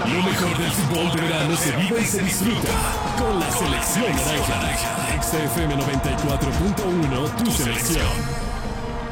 Lo mejor del fútbol de verano se vive y se disfruta con la selección naranja. XFM 94.1, tu selección.